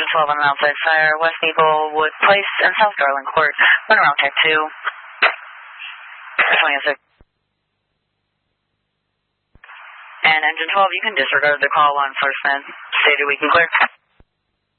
12 on an outside fire, West Eaglewood Place and South Garland Court. Run around tech 2. 26. And engine 12, you can disregard the call on first man. Stated we can clear.